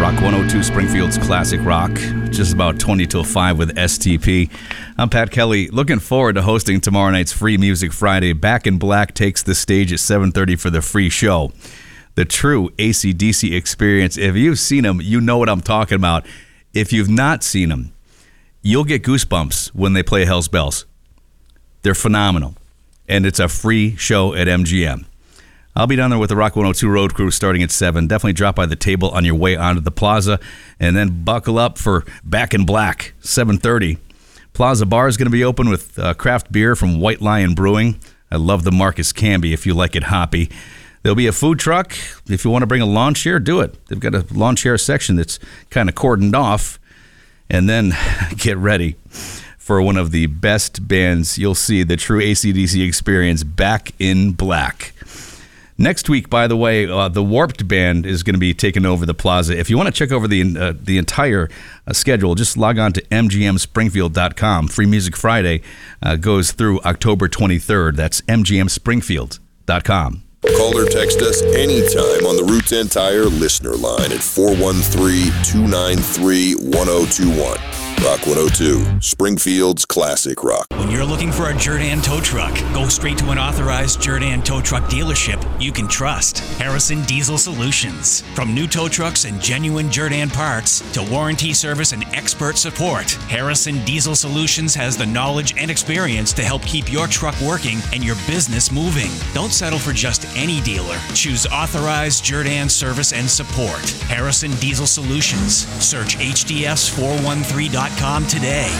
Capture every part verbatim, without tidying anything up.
Rock one oh two, Springfield's Classic Rock. Just about twenty till five with S T P. I'm Pat Kelly. Looking forward to hosting tomorrow night's Free Music Friday. Back in Black takes the stage at seven thirty for the free show. The true A C D C experience. If you've seen them, you know what I'm talking about. If you've not seen them, you'll get goosebumps when they play Hell's Bells. They're phenomenal. And it's a free show at M G M. I'll be down there with the Rock one oh two Road Crew starting at seven. Definitely drop by the table on your way onto the plaza. And then buckle up for Back in Black, seven thirty. Plaza Bar is going to be open with uh, craft beer from White Lion Brewing. I love the Marcus Camby if you like it hoppy. There'll be a food truck. If you want to bring a lawn chair, do it. They've got a lawn chair section that's kind of cordoned off. And then get ready for one of the best bands you'll see, the true A C D C experience, Back in Black. Next week, by the way, uh, the Warped Band is going to be taking over the plaza. If you want to check over the uh, the entire uh, schedule, just log on to m g m springfield dot com. Free Music Friday uh, goes through October twenty-third. That's m g m springfield dot com. Call or text us anytime on the Route ten Tire listener line at four one three, two nine three, one oh two one. Rock one oh two, Springfield's Classic Rock. When you're looking for a Jerdan tow truck, go straight to an authorized Jerdan tow truck dealership you can trust. Harrison Diesel Solutions. From new tow trucks and genuine Jerdan parts to warranty service and expert support, Harrison Diesel Solutions has the knowledge and experience to help keep your truck working and your business moving. Don't settle for just any dealer. Choose authorized Jerdan service and support. Harrison Diesel Solutions. Search H D S four one three dot com today.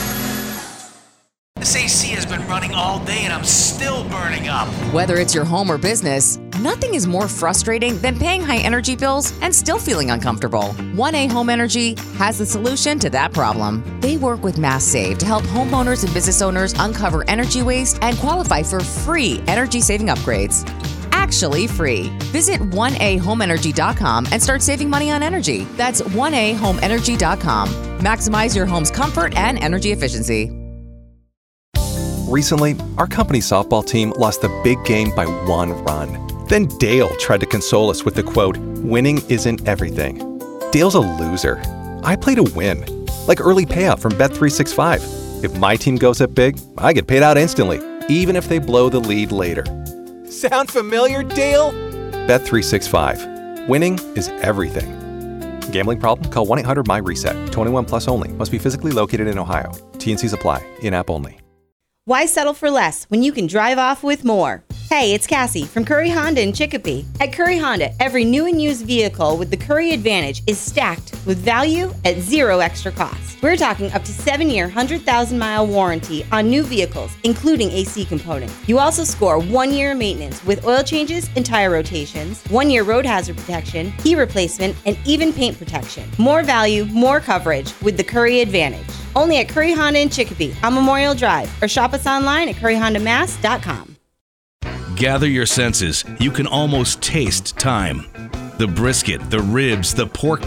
This A C has been running all day and I'm still burning up. Whether it's your home or business, nothing is more frustrating than paying high energy bills and still feeling uncomfortable. one A Home Energy has the solution to that problem. They work with MassSave to help homeowners and business owners uncover energy waste and qualify for free energy saving upgrades. Actually free. Visit one a home energy dot com and start saving money on energy. That's one a home energy dot com. Maximize your home's comfort and energy efficiency. Recently, our company's softball team lost the big game by one run. Then Dale tried to console us with the quote, "Winning isn't everything." Dale's a loser. I play to win. Like early payout from Bet three sixty-five. If my team goes up big, I get paid out instantly, even if they blow the lead later. Sound familiar, Dale? Bet three sixty-five. Winning is everything. Gambling problem? Call one eight hundred my reset. twenty-one plus only. Must be physically located in Ohio. T N Cs apply. In-app only. Why settle for less when you can drive off with more? Hey, it's Cassie from Curry Honda in Chicopee. At Curry Honda, every new and used vehicle with the Curry Advantage is stacked with value at zero extra cost. We're talking up to seven-year, one hundred thousand mile warranty on new vehicles, including A C components. You also score one year of maintenance with oil changes and tire rotations, one year road hazard protection, key replacement, and even paint protection. More value, more coverage with the Curry Advantage. Only at Curry Honda in Chicopee on Memorial Drive, or shop us online at curry honda mass dot com. Gather your senses. You can almost taste time. The brisket, the ribs, the pork